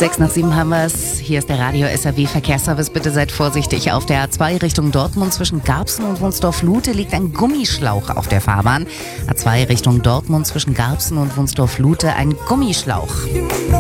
6:07 haben wir es. Hier ist der Radio SAW Verkehrsservice. Bitte seid vorsichtig. Auf der A2 Richtung Dortmund zwischen Garbsen und Wunsdorf-Lute liegt ein Gummischlauch auf der Fahrbahn. A2 Richtung Dortmund zwischen Garbsen und Wunsdorf-Lute ein Gummischlauch.